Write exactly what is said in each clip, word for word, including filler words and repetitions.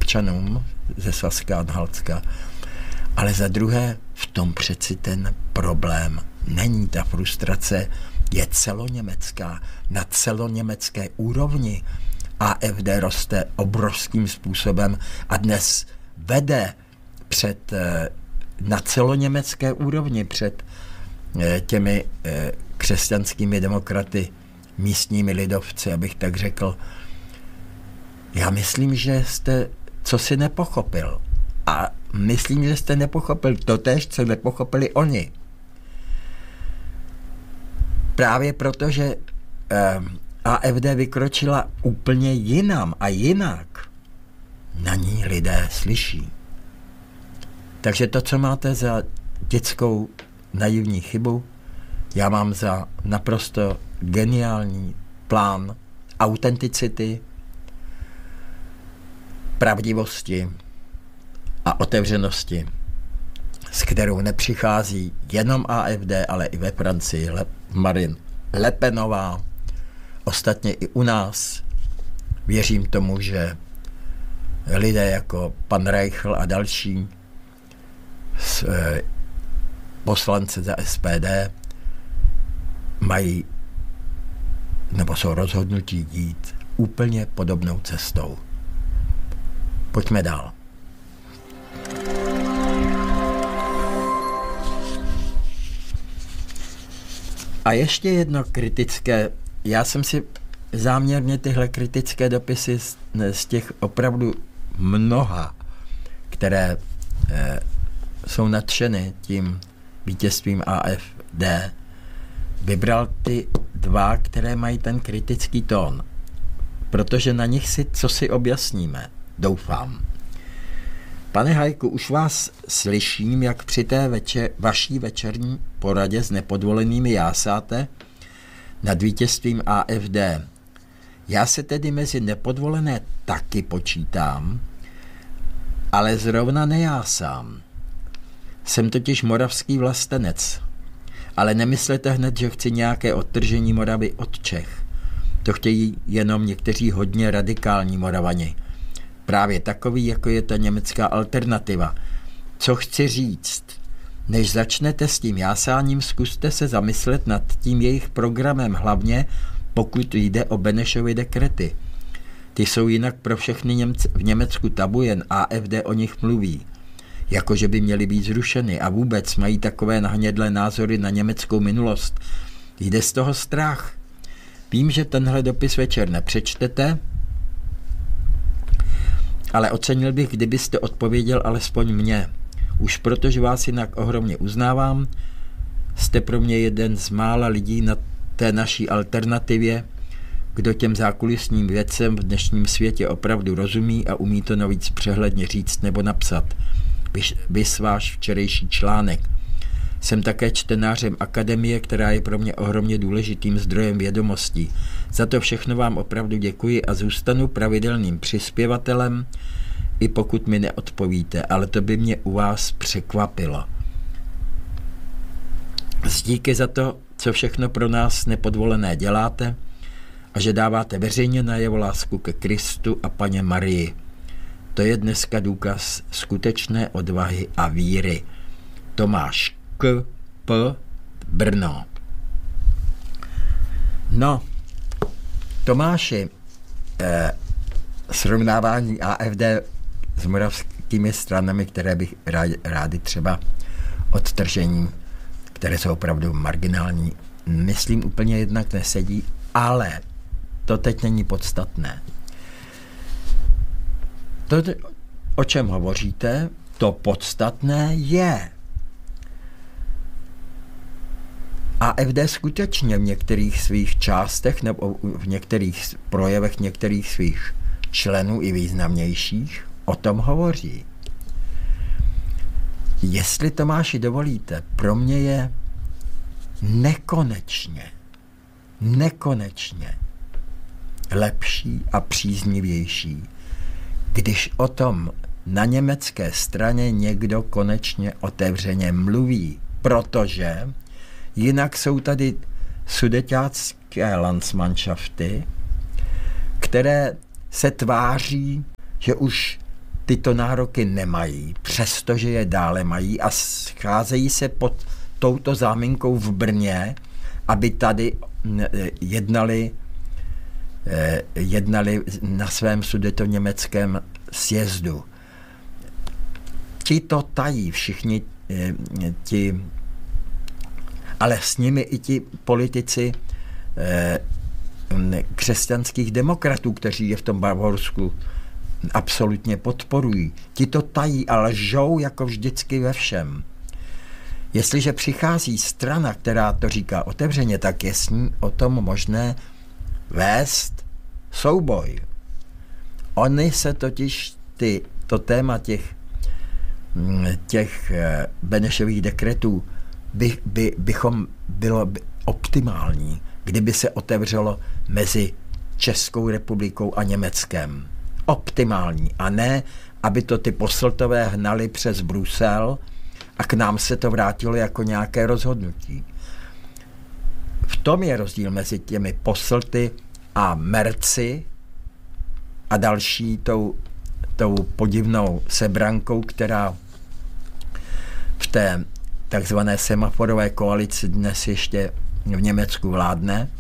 občanům ze Saska a Anhaltska, ale za druhé v tom přeci ten problém není. Ta frustrace je celoněmecká, na celoněmecké úrovni. A F D roste obrovským způsobem a dnes vede před, na celoněmecké úrovni před těmi křesťanskými demokraty, místními lidovci, abych tak řekl. Já myslím, že jste co si nepochopil. A myslím, že jste nepochopil totéž, co nepochopili oni. Právě proto, že eh, A F D vykročila úplně jinam a jinak, na ní lidé slyší. Takže to, co máte za dětskou naivní chybu, já mám za naprosto geniální plán autenticity, pravdivosti a otevřenosti, s kterou nepřichází jenom A F D, ale i ve Francii Le, Marine Le Penová, ostatně i u nás. Věřím tomu, že lidé jako pan Reichl a další poslanci za S P D mají nebo jsou rozhodnutí jít úplně podobnou cestou. Pojďme dál. A ještě jedno kritické, já jsem si záměrně tyhle kritické dopisy z, z těch opravdu mnoha, které eh, jsou nadšeny tím vítězstvím A F D, vybral ty dva, které mají ten kritický tón, protože na nich si co si objasníme, doufám. Pane Hajku, už vás slyším, jak při té večer, vaší večerní poradě s nepodvolenými jásáte nad vítězstvím A F D. Já se tedy mezi nepodvolené taky počítám, ale zrovna nejásám. Jsem totiž moravský vlastenec, ale nemyslete hned, že chci nějaké odtržení Moravy od Čech. To chtějí jenom někteří hodně radikální Moravani. Právě takový, jako je ta německá alternativa. Co chci říct? Než začnete s tím jásáním, zkuste se zamyslet nad tím jejich programem, hlavně pokud jde o Benešovy dekrety. Ty jsou jinak pro všechny Němce v Německu tabu, jen A F D o nich mluví. Jakože by měly být zrušeny a vůbec mají takové nahnědlé názory na německou minulost. Jde z toho strach. Vím, že tenhle dopis večer nepřečtete, ale ocenil bych, kdybyste odpověděl alespoň mně. Už protože vás jinak ohromně uznávám, jste pro mě jeden z mála lidí na té naší alternativě, kdo těm zákulisním věcem v dnešním světě opravdu rozumí a umí to navíc přehledně říct nebo napsat. Vys váš včerejší článek. Jsem také čtenářem akademie, která je pro mě ohromně důležitým zdrojem vědomostí. Za to všechno vám opravdu děkuji a zůstanu pravidelným přispěvatelem, i pokud mi neodpovíte, ale to by mě u vás překvapilo. Díky za to, co všechno pro nás nepodvolené děláte a že dáváte veřejně najevo lásku ke Kristu a Panně Marii. To je dneska důkaz skutečné odvahy a víry. Tomáš K. P. Brno. No, Tomáši, eh, srovnávání A F D s moravskými stranami, které bych rád, rádi třeba odtržení, které jsou opravdu marginální, myslím úplně jednak nesedí, ale to teď není podstatné. To, o čem hovoříte, to podstatné je. A F D skutečně v některých svých částech nebo v některých projevech některých svých členů i významnějších o tom hovoří. Jestli, Tomáši, dovolíte, pro mě je nekonečně, nekonečně lepší a příznivější, když o tom na německé straně někdo konečně otevřeně mluví, protože jinak jsou tady sudeťácké landsmannschafty, které se tváří, že už tyto nároky nemají, přestože je dále mají a scházejí se pod touto záminkou v Brně, aby tady jednali, jednali na svém sudetoněmeckém sjezdu. Ti to tají, všichni ti, ale s nimi i ti politici křesťanských demokratů, kteří je v tom Bavorsku absolutně podporují. Ti to tají a lžou jako vždycky ve všem. Jestliže přichází strana, která to říká otevřeně, tak je s ní o tom možné vést souboj. Oni se totiž ty, to téma těch, těch Benešových dekretů by, by, bychom bylo by optimální, kdyby se otevřelo mezi Českou republikou a Německem. Optimální. A ne, aby to ty posltové hnali přes Brusel a k nám se to vrátilo jako nějaké rozhodnutí. V tom je rozdíl mezi těmi poslty a Merci a další tou, tou podivnou sebrankou, která v té takzvané semaforové koalici dnes ještě v Německu vládne.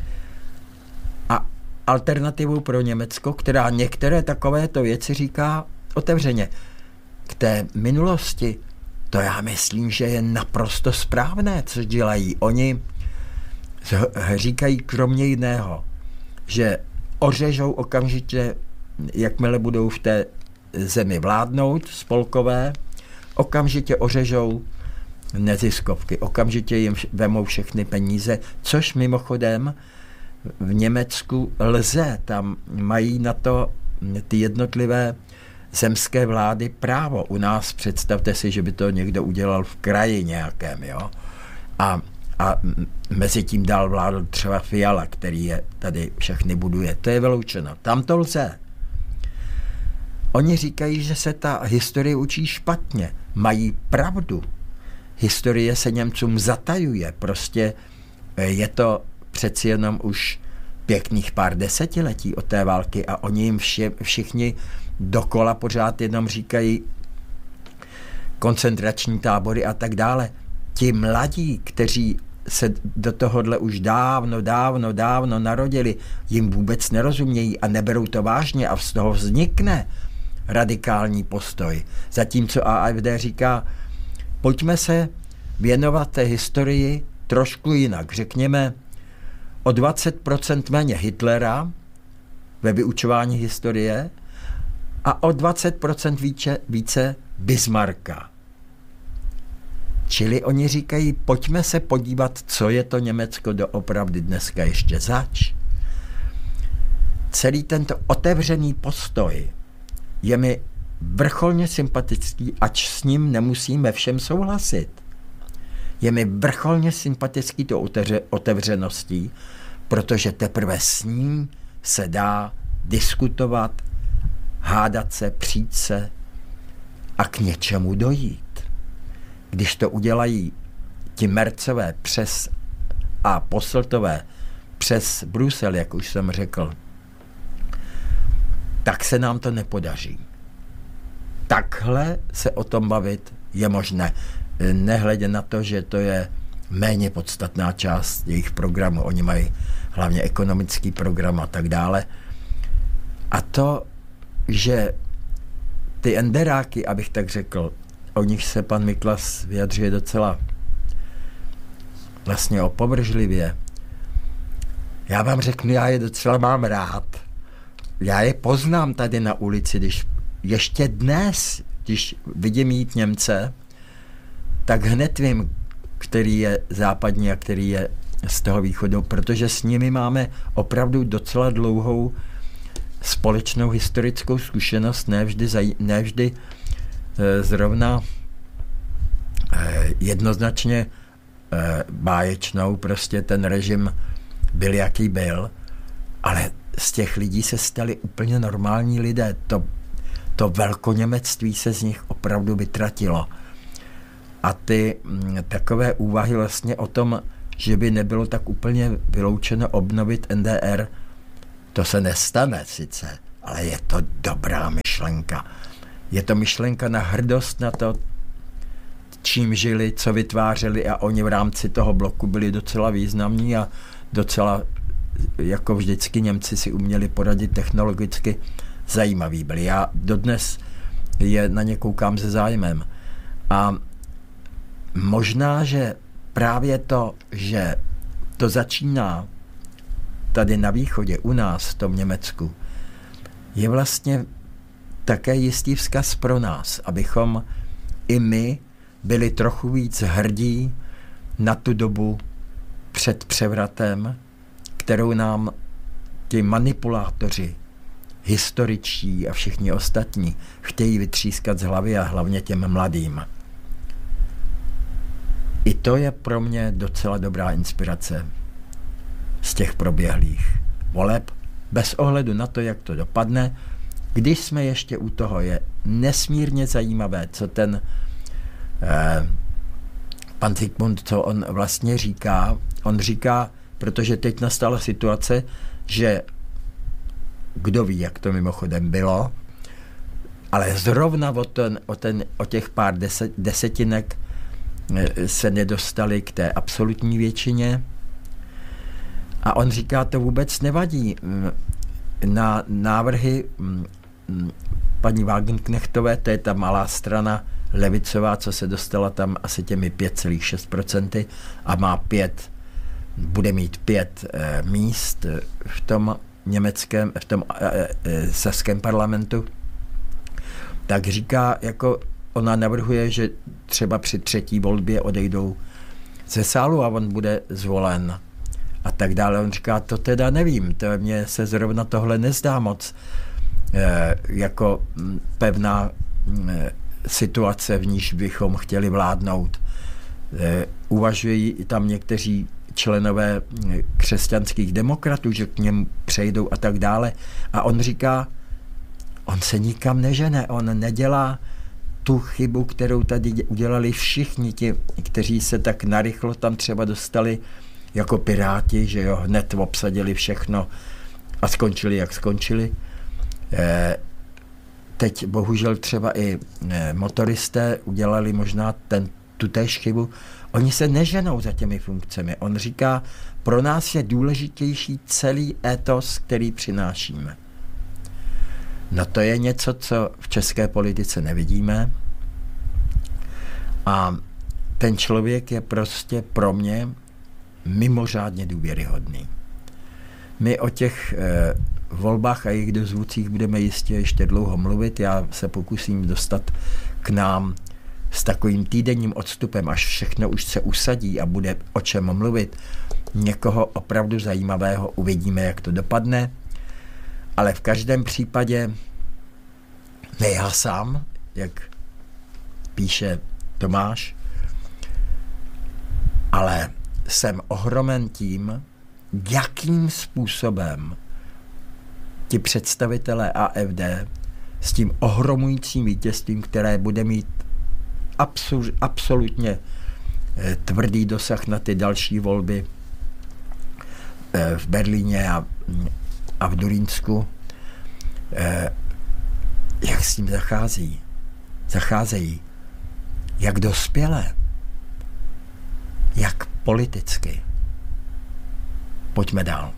A alternativou pro Německo, která některé takovéto věci říká otevřeně. K té minulosti, to já myslím, že je naprosto správné, co dělají. Oni říkají kromě jiného, že ořežou okamžitě, jakmile budou v té zemi vládnout spolkové, okamžitě ořežou neziskovky, okamžitě jim vemou všechny peníze, což mimochodem v Německu lze, tam mají na to ty jednotlivé zemské vlády právo. U nás představte si, že by to někdo udělal v kraji nějakém, jo. A, a mezi tím dál vládl třeba Fiala, který je tady všechny buduje. To je vyloučeno. Tam to lze. Oni říkají, že se ta historie učí špatně. Mají pravdu. Historie se Němcům zatajuje. Prostě je to přeci jenom už pěkných pár desetiletí od té války a oni jim vši, všichni dokola pořád jenom říkají koncentrační tábory a tak dále. Ti mladí, kteří se do tohohle už dávno, dávno, dávno narodili, jim vůbec nerozumějí a neberou to vážně a z toho vznikne radikální postoj. Zatímco A F D říká, pojďme se věnovat té historii trošku jinak. Řekněme o dvacet procent méně Hitlera ve vyučování historie a o dvacet procent více, více Bismarcka. Čili oni říkají, pojďme se podívat, co je to Německo doopravdy dneska ještě zač. Celý tento otevřený postoj je mi vrcholně sympatický, ač s ním nemusíme všem souhlasit. Je mi vrcholně sympatický to otevřeností, protože teprve s ním se dá diskutovat, hádat se, přijít se a k něčemu dojít. Když to udělají ti Mercové přes a Posseltové přes Brusel, jak už jsem řekl, tak se nám to nepodaří. Takhle se o tom bavit je možné. Nehledě na to, že to je méně podstatná část jejich programu. Oni mají hlavně ekonomický program a tak dále. A to, že ty enderáky, abych tak řekl, o nich se pan Miklas vyjadřuje docela vlastně opovržlivě. Já vám řeknu, já je docela mám rád. Já je poznám tady na ulici, když ještě dnes, když vidím jít Němce, tak hned vím, který je západní a který je z toho východu, protože s nimi máme opravdu docela dlouhou společnou historickou zkušenost, nevždy, zaj, nevždy e, zrovna e, jednoznačně e, báječnou, prostě ten režim byl, jaký byl, ale z těch lidí se stali úplně normální lidé. To, to velkoněmectví se z nich opravdu vytratilo. A ty m, takové úvahy vlastně o tom, že by nebylo tak úplně vyloučeno obnovit N D R, to se nestane sice, ale je to dobrá myšlenka. Je to myšlenka na hrdost na to, čím žili, co vytvářeli a oni v rámci toho bloku byli docela významní a docela, jako vždycky Němci si uměli poradit technologicky, zajímavý byli. Já dodnes je na ně koukám se zájmem. A možná, že právě to, že to začíná tady na východě, u nás, v tom Německu, je vlastně také jistý vzkaz pro nás, abychom i my byli trochu víc hrdí na tu dobu před převratem, kterou nám ti manipulátoři, historičtí a všichni ostatní chtějí vytřískat z hlavy a hlavně těm mladým. I to je pro mě docela dobrá inspirace z těch proběhlých voleb, bez ohledu na to, jak to dopadne. Když jsme ještě u toho, je nesmírně zajímavé, co ten eh, pan Zikmund, co on vlastně říká. On říká, protože teď nastala situace, že kdo ví, jak to mimochodem bylo, ale zrovna o, ten, o, ten, o těch pár deset, desetinek se nedostali k té absolutní většině. A on říká, to vůbec nevadí. Na návrhy paní Wagenknechtové, to je ta malá strana levicová, co se dostala tam asi těmi pět celá šest procenta a má pět, bude mít pět eh, míst v tom německém, v tom eh, eh, saském parlamentu, tak říká, jako ona navrhuje, že třeba při třetí volbě odejdou ze sálu a on bude zvolen a tak dále. On říká, to teda nevím, to mně se zrovna tohle nezdá moc eh, jako pevná eh, situace, v níž bychom chtěli vládnout. Eh, uvažují tam někteří členové křesťanských demokratů, že k němu přejdou a tak dále. A on říká, on se nikam nežene, on nedělá tu chybu, kterou tady udělali všichni ti, kteří se tak narychlo tam třeba dostali jako piráti, že jo, hned obsadili všechno a skončili, jak skončili. Eh, teď bohužel třeba i eh, motoristé udělali možná ten, tutéž chybu. Oni se neženou za těmi funkcemi. On říká, pro nás je důležitější celý étos, který přinášíme. No to je něco, co v české politice nevidíme. A ten člověk je prostě pro mě mimořádně důvěryhodný. My o těch eh, volbách a jejich dozvucích budeme jistě ještě dlouho mluvit. Já se pokusím dostat k nám s takovým týdenním odstupem, až všechno už se usadí a bude o čem mluvit. Někoho opravdu zajímavého, uvidíme, jak to dopadne. Ale v každém případě ne já sám, jak píše Tomáš, ale jsem ohromen tím, jakým způsobem ti představitelé A F D s tím ohromujícím vítězstvím, které bude mít absol, absolutně eh, tvrdý dosah na ty další volby eh, v Berlíně a, a v Durýnsku, eh, jak s tím zachází, zacházejí, jak dospělé, jak politicky. Pojďme dál.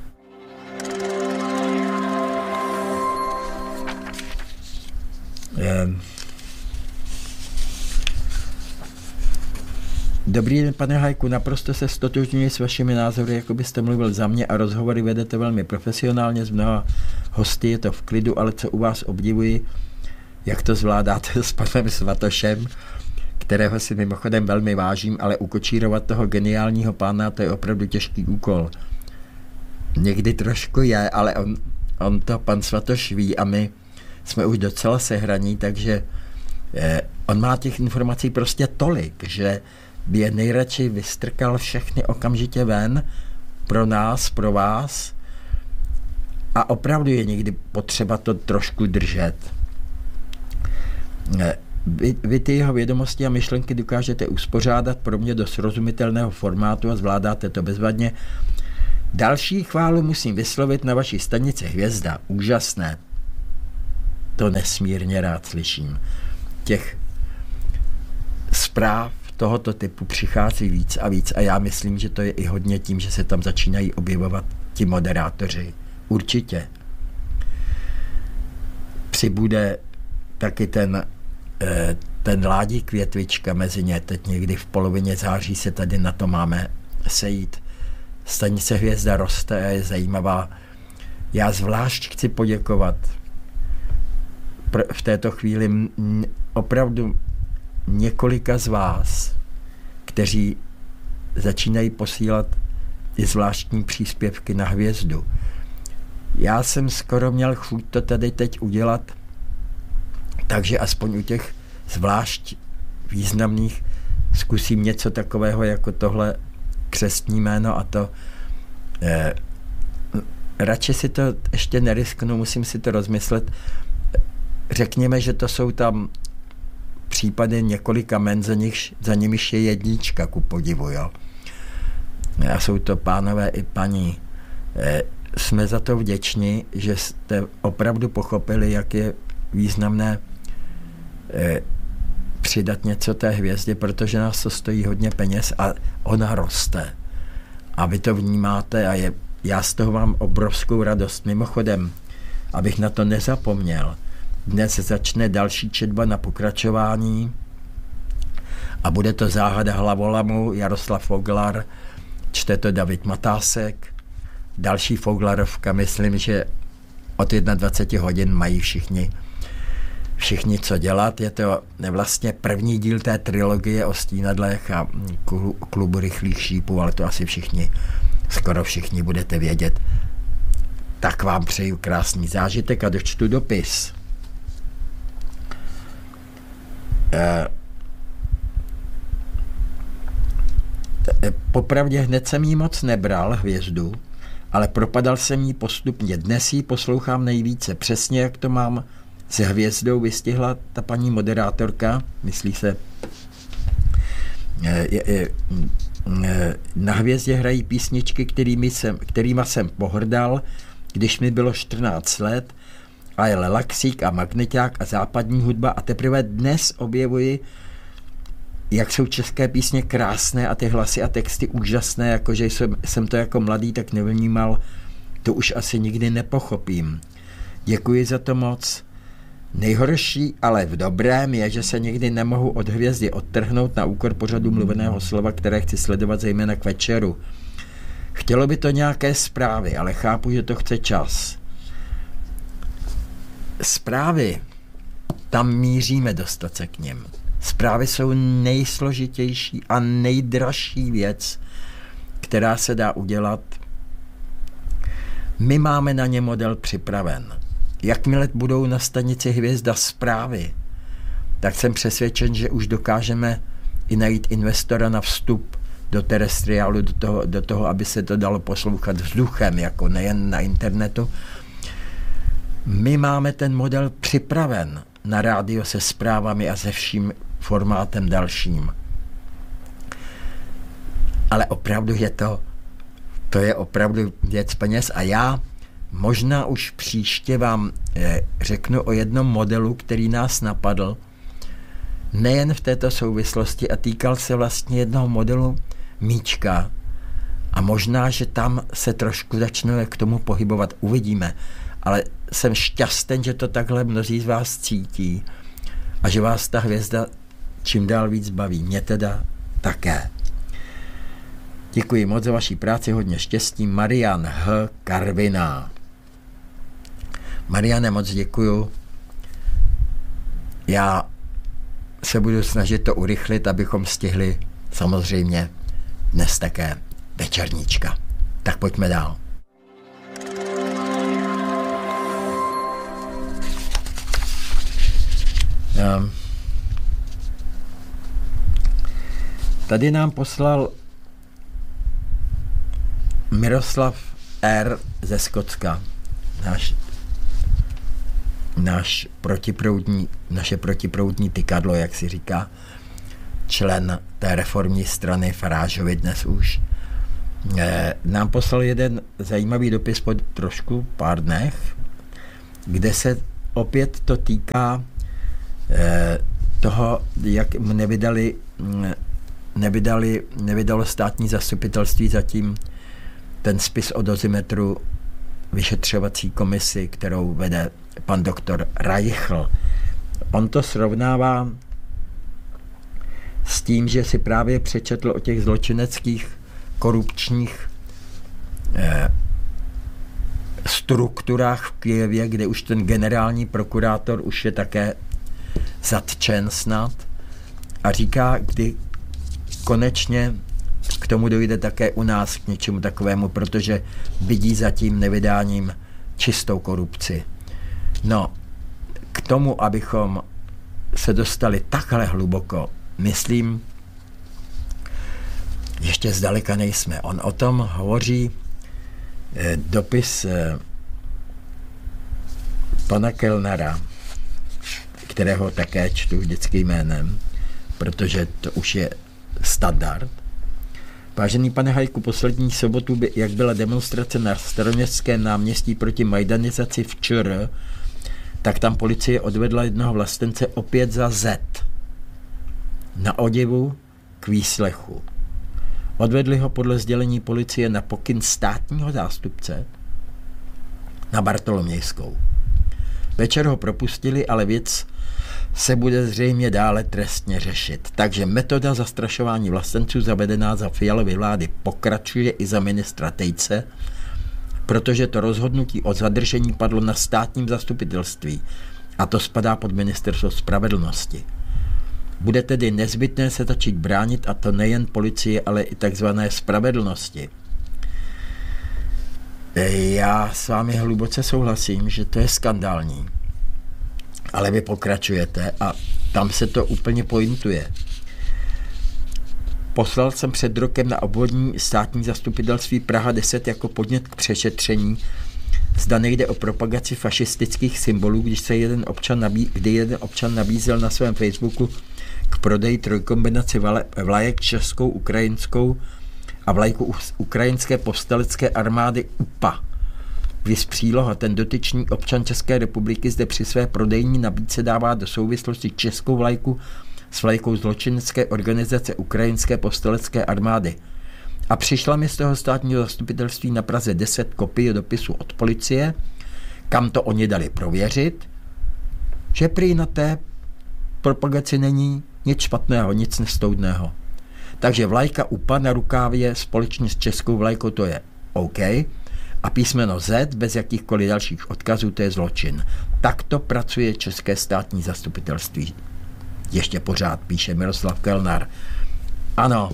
Eh, Dobrý den, pane Hajku, naprosto se ztotožňuji s vašimi názory, jako byste mluvil za mě a rozhovory vedete velmi profesionálně, s mnoha hosty je to v klidu, ale co u vás obdivuji, jak to zvládáte s panem Svatošem, kterého si mimochodem velmi vážím, ale ukočírovat toho geniálního pána, to je opravdu těžký úkol. Někdy trošku je, ale on, on to pan Svatoš ví a my jsme už docela sehraní, takže eh, on má těch informací prostě tolik, že by je nejradši vystrkal všechny okamžitě ven pro nás, pro vás a opravdu je někdy potřeba to trošku držet. Vy, vy ty jeho vědomosti a myšlenky dokážete uspořádat pro mě do srozumitelného formátu a zvládáte to bezvadně. Další chválu musím vyslovit na vaší stanici Hvězda. Úžasné. to nesmírně rád slyším. Těch zpráv tohoto typu přichází víc a víc a já myslím, že to je i hodně tím, že se tam začínají objevovat ti moderátoři. Určitě. Přibude taky ten, ten Ládík Větvička mezi ně. Teď někdy v polovině září se tady na to máme sejít. Stanice Hvězda roste a je zajímavá. Já zvlášť chci poděkovat v této chvíli opravdu několika z vás, kteří začínají posílat i zvláštní příspěvky na Hvězdu. Já jsem skoro měl chuť to tady teď udělat, takže aspoň u těch zvlášť významných zkusím něco takového jako tohle křestní jméno a to eh, radši si to ještě nerisknu, musím si to rozmyslet. Řekněme, že to jsou tam případy několika men, za, nich, za nimiž je jednička, ku podivu, jo. A jsou to pánové i paní. Eh, jsme za to vděční, že jste opravdu pochopili, jak je významné eh, přidat něco té hvězdě, protože nás to stojí hodně peněz a ona roste. A vy to vnímáte a je, já z toho mám obrovskou radost. Mimochodem, abych na to nezapomněl, dnes začne další četba na pokračování a bude to Záhada hlavolamu, Jaroslav Foglar, čte to David Matásek. Další Foglarovka, myslím, že od dvacet jedna hodin mají všichni všichni co dělat. Je to vlastně první díl té trilogie o stínadlech a klubu rychlých šípů, ale to asi všichni, skoro všichni budete vědět. Tak vám přeju krásný zážitek a dočtu dopis. E, popravdě hned jsem jí moc nebral, Hvězdu, ale propadal jsem jí postupně. Dnes ji poslouchám nejvíce. Přesně jak to mám se Hvězdou, vystihla ta paní moderátorka, myslí se, je, je, na Hvězdě hrají písničky, kterými jsem, kterýma jsem pohrdal, když mi bylo čtrnáct let, a je Lelaxík a Magneťák a západní hudba a teprve dnes objevuji, jak jsou české písně krásné a ty hlasy a texty úžasné, jakože jsem, jsem to jako mladý tak nevnímal, to už asi nikdy nepochopím. Děkuji za to moc. Nejhorší, ale v dobrém, je, že se někdy nemohu od Hvězdy odtrhnout na úkor pořadu mluveného slova, které chci sledovat zejména k večeru. Chtělo by to nějaké zprávy, ale chápu, že to chce čas. Zprávy, tam míříme dostat se k nim. Zprávy jsou nejsložitější a nejdražší věc, která se dá udělat. My máme na ně model připraven. Jakmile budou na stanici Hvězda zprávy, tak jsem přesvědčen, že už dokážeme i najít investora na vstup do terestriálu, do toho, do toho, aby se to dalo poslouchat vzduchem, jako nejen na internetu. My máme ten model připraven na rádio se zprávami a se vším formátem dalším. Ale opravdu je to, to je opravdu věc peněz a já možná už příště vám eh, řeknu o jednom modelu, který nás napadl, nejen v této souvislosti a týkal se vlastně jednoho modelu míčka a možná, že tam se trošku začneme k tomu pohybovat, uvidíme, ale jsem šťastný, že to takhle mnozí z vás cítí a že vás ta hvězda čím dál víc baví. Mě teda také. Děkuji moc za vaši práci, hodně štěstí. Marian H. Karviná. Mariane, moc děkuju. Já se budu snažit to urychlit, abychom stihli samozřejmě dnes také večerníčka. Tak pojďme dál. Um, tady nám poslal Miroslav R. ze Skotska, náš, náš protiproudní, naše protiproudní tykadlo, jak si říká, člen té reformní strany Farážovi dnes už, e, nám poslal jeden zajímavý dopis po trošku pár dnech, kde se opět to týká eh, toho, jak nevydali, nevydali, nevydalo státní zastupitelství zatím ten spis o dozimetru vyšetřovací komisi, kterou vede pan doktor Reichl. On to srovnává s tím, že si právě přečetl o těch zločineckých korupčních eh, strukturách v Kyjevě, kde už ten generální prokurátor už je také zatčen snad a říká, kdy konečně k tomu dojde také u nás k něčemu takovému, protože vidí za tím nevydáním čistou korupci. No, k tomu, abychom se dostali takhle hluboko, myslím, ještě zdaleka nejsme. On o tom hovoří eh, dopis eh, pana Kellnera, kterého také čtu vždycky jménem, protože to už je standard. Vážený pane Hajku, poslední sobotu, by, jak byla demonstrace na Staroměstském náměstí proti majdanizaci v ČR, tak tam policie odvedla jednoho vlastence opět za Z. Na oděvu k výslechu. Odvedli ho podle sdělení policie na pokyn státního zástupce na Bartolomějskou. Večer ho propustili, ale věc se bude zřejmě dále trestně řešit. Takže metoda zastrašování vlastenců zavedená za Fialovy vlády pokračuje i za ministra Tejce, protože to rozhodnutí o zadržení padlo na státním zastupitelství a to spadá pod ministerstvo spravedlnosti. Bude tedy nezbytné se začít bránit, a to nejen policie, ale i takzvané spravedlnosti. Já s vámi hluboce souhlasím, že to je skandální. Ale vy pokračujete a tam se to úplně pointuje. Poslal jsem před rokem na obvodní státní zastupitelství Praha deset jako podnět k přešetření, zda nejde o propagaci fašistických symbolů, když se jeden občan, nabí, kdy jeden občan nabízel na svém Facebooku k prodeji trojkombinaci vlajek českou, ukrajinskou a vlajku ukrajinské povstalecké armády U P A. Viz příloha, ten dotyčný občan České republiky zde při své prodejní nabídce dává do souvislosti českou vlajku s vlajkou zločinecké organizace ukrajinské povstalecké armády. A přišla mi z toho státního zastupitelství na Praze deset kopií dopisu od policie, kam to oni dali prověřit, že prý na té propagaci není nic špatného, nic nestoudného. Takže vlajka U P A na rukávě společně s českou vlajkou, to je OK, a písmeno Z bez jakýchkoliv dalších odkazů, to je zločin. Takto pracuje české státní zastupitelství. Ještě pořád píše Miroslav Kellner. Ano,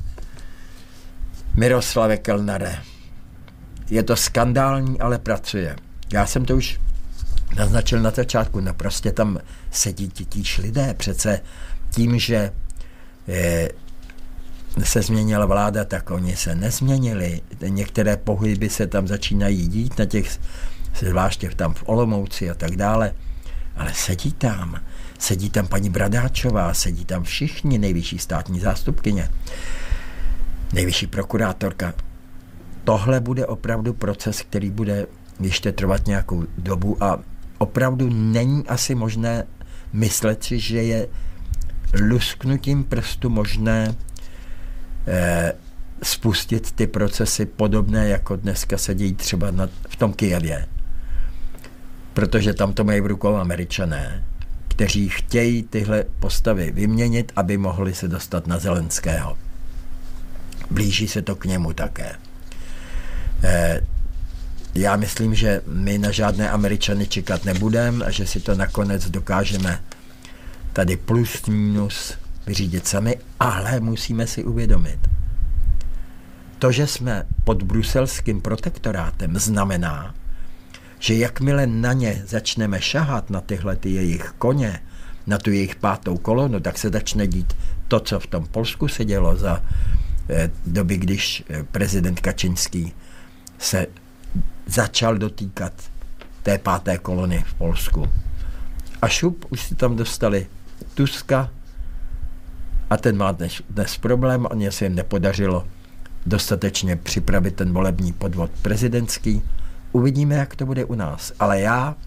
Miroslave Kellnere, je to skandální, ale pracuje. Já jsem to už naznačil na začátku, no prostě tam sedí titíž lidé. Přece tím, že je, se změnila vláda, tak oni se nezměnili. Některé pohyby se tam začínají dít, na těch, zvláště tam v Olomouci a tak dále. Ale sedí tam. Sedí tam paní Bradáčová, sedí tam všichni, nejvyšší státní zástupkyně, nejvyšší prokurátorka. Tohle bude opravdu proces, který bude ještě trvat nějakou dobu a opravdu není asi možné myslet si, že je lusknutím prstu možné eh, spustit ty procesy podobné, jako dneska se dějí třeba na, v tom Kyjevě. Protože tam to mají v rukou Američané, kteří chtějí tyhle postavy vyměnit, aby mohli se dostat na Zelenského. Blíží se to k němu také. Eh, já myslím, že my na žádné Američany čekat nebudeme a že si to nakonec dokážeme tady plus minus vyřídit sami, ale musíme si uvědomit, to, že jsme pod bruselským protektorátem, znamená, že jakmile na ně začneme šahat, na tyhle ty jejich koně, na tu jejich pátou kolonu, tak se začne dít to, co v tom Polsku se dělo za eh, doby, když eh, prezident Kačinský se začal dotýkat té páté kolony v Polsku. A šup, už si tam dostali Tuska a ten má dnes, dnes problém, ani se jim nepodařilo dostatečně připravit ten volební podvod prezidentský. Uvidíme, jak to bude u nás. Ale já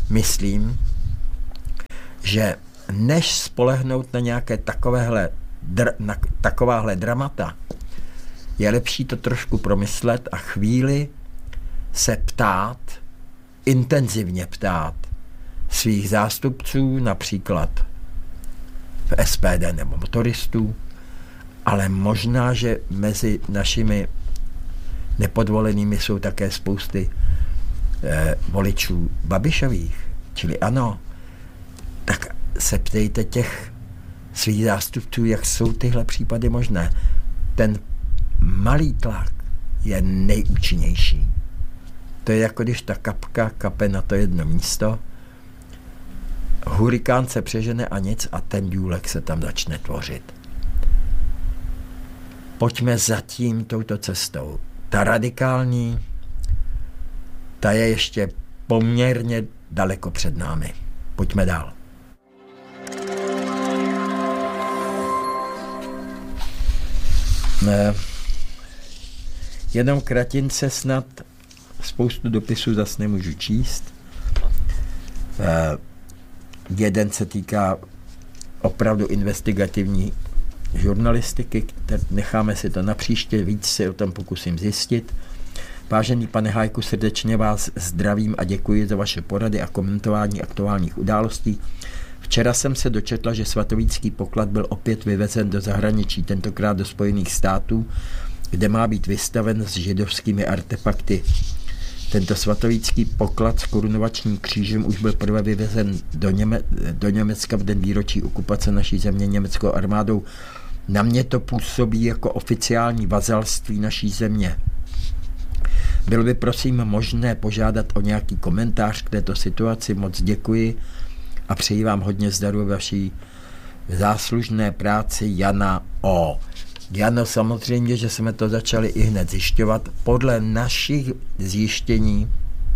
myslím, že než spolehnout na nějaké takovéhle, dr, na takováhle dramata, je lepší to trošku promyslet a chvíli se ptát, intenzivně ptát svých zástupců, například v S P D nebo motoristů, ale možná, že mezi našimi nepodvolenými jsou také spousty eh, voličů Babišových, čili ano, tak se ptejte těch svých zástupců, jak jsou tyhle případy možné. Ten malý tlak je nejúčinnější. To je jako když ta kapka kape na to jedno místo, hurikán se přežene a nic a ten důlek se tam začne tvořit. Pojďme zatím touto cestou. Ta radikální, ta je ještě poměrně daleko před námi. Pojďme dál. Ne. Jenom kratince snad, spoustu dopisů zase nemůžu číst. Eh, jeden se týká opravdu investigativní žurnalistiky, které necháme si to na příště, víc si o tom pokusím zjistit. Vážený pane Hájku, srdečně vás zdravím a děkuji za vaše porady a komentování aktuálních událostí. Včera jsem se dočetla, že svatovícký poklad byl opět vyvezen do zahraničí, tentokrát do Spojených států, kde má být vystaven s židovskými artefakty. Tento svatovícký poklad s korunovačním křížem už byl prvé vyvezen do, Něme- do Německa v den výročí okupace naší země německou armádou. Na mě to působí jako oficiální vazalství naší země. Bylo by prosím možné požádat o nějaký komentář k této situaci. Moc děkuji a přeji vám hodně zdaru vaší záslužné práci, Jana O. Jano, samozřejmě, že jsme to začali i hned zjišťovat. Podle našich zjištění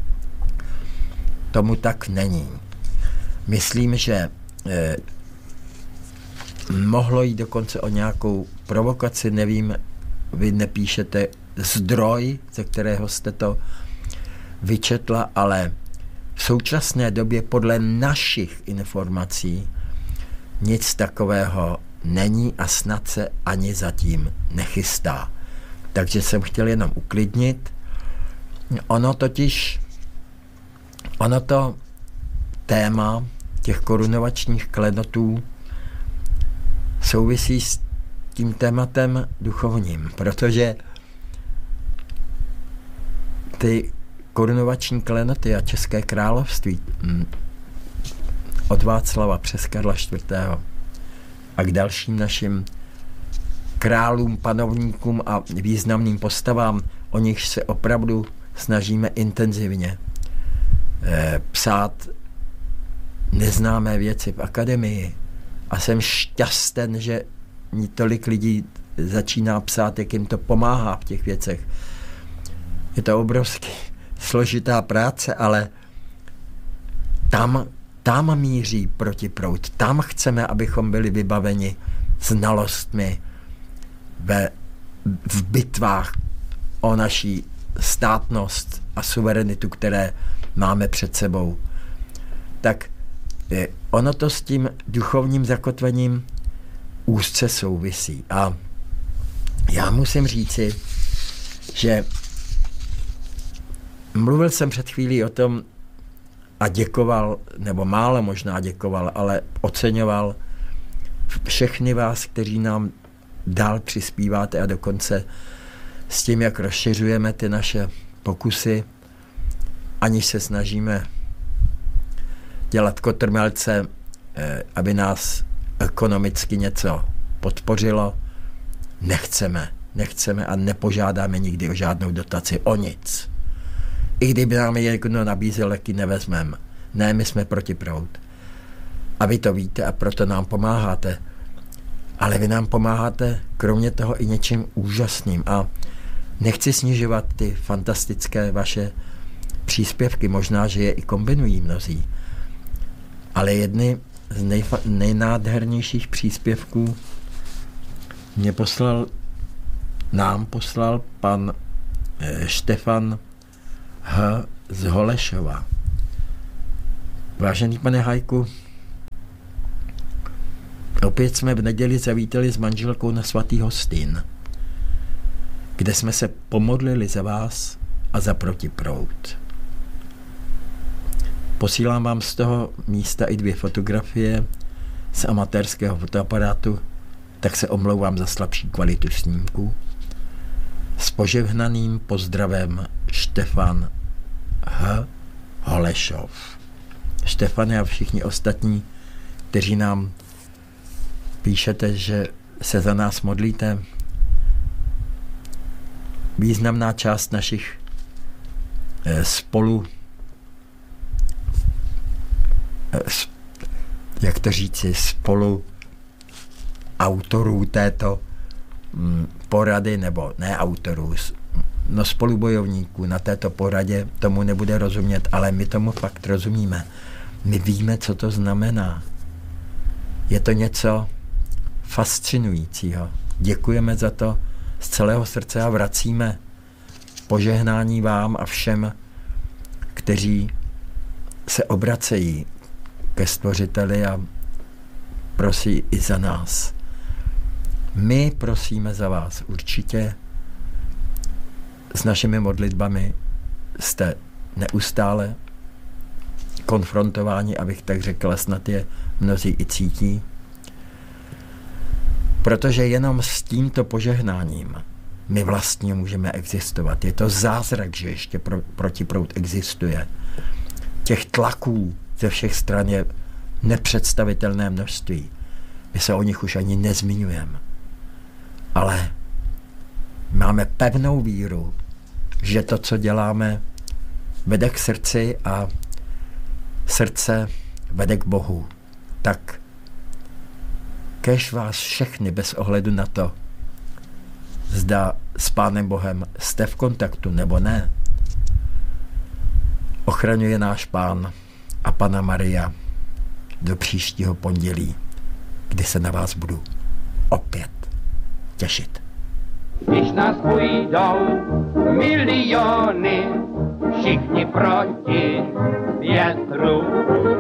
tomu tak není. Myslím, že eh, mohlo jít dokonce o nějakou provokaci, nevím, vy nepíšete zdroj, ze kterého jste to vyčetla, ale v současné době podle našich informací nic takového není a snad se ani zatím nechystá. Takže jsem chtěl jenom uklidnit. Ono totiž, ono to téma těch korunovačních klenotů souvisí s tím tématem duchovním, protože ty korunovační klenoty a České království od Václava přes Karla čtvrtého a k dalším našim králům, panovníkům a významným postavám, o nich se opravdu snažíme intenzivně eh, psát neznámé věci v akademii. A jsem šťasten, že tolik lidí začíná psát, jak jim to pomáhá v těch věcech. Je to obrovský složitá práce, ale tam Tam míří protiproud. Tam chceme, abychom byli vybaveni znalostmi ve, v bitvách o naší státnost a suverenitu, které máme před sebou. Tak je, ono to s tím duchovním zakotvením úzce souvisí. A já musím říci, že mluvil jsem před chvílí o tom, a děkoval, nebo málo možná děkoval, ale oceňoval všechny vás, kteří nám dál přispíváte a dokonce s tím, jak rozšiřujeme ty naše pokusy, aniž se snažíme dělat kotrmelce, aby nás ekonomicky něco podpořilo. Nechceme, nechceme a nepožádáme nikdy o žádnou dotaci, o nic. I kdyby nám někdo nabízel, taky nevezmeme. Ne, my jsme proti proud. A vy to víte a proto nám pomáháte. Ale vy nám pomáháte kromě toho i něčím úžasným. A nechci snižovat ty fantastické vaše příspěvky. Možná, že je i kombinují mnozí. Ale jedny z nejfa- nejnádhernějších příspěvků mě poslal, nám poslal pan eh, Štefan H. z Holešova. Vážený pane Hajku, opět jsme v neděli zavítali s manželkou na svatý hostin, kde jsme se pomodlili za vás a za protiproud. Posílám vám z toho místa i dvě fotografie z amatérského fotoaparátu, tak se omlouvám za slabší kvalitu snímku. S požehnaným pozdravem Štefan H. Holešov. Štefane a všichni ostatní, kteří nám píšete, že se za nás modlíte. Významná část našich eh, spolu eh, jak to říci, spolu autorů této hm, porady, nebo ne autorů, no spolubojovníků na této poradě tomu nebude rozumět, ale my tomu fakt rozumíme. My víme, co to znamená. Je to něco fascinujícího. Děkujeme za to z celého srdce a vracíme požehnání vám a všem, kteří se obracejí ke Stvořiteli a prosí i za nás. My prosíme za vás určitě. S našimi modlitbami jste neustále konfrontováni, abych tak řekla, snad je mnozí i cítí. Protože jenom s tímto požehnáním my vlastně můžeme existovat. Je to zázrak, že ještě pro, protiproud existuje. Těch tlaků ze všech stran je nepředstavitelné množství. My se o nich už ani nezmiňujeme. Ale máme pevnou víru, že to, co děláme, vede k srdci a srdce vede k Bohu. Tak kéž vás všechny bez ohledu na to, zda s Pánem Bohem jste v kontaktu nebo ne, ochraňuje náš Pán a Panna Maria do příštího pondělí, kdy se na vás budu opět těšit. Když nás půjdou miliony, všichni proti větru,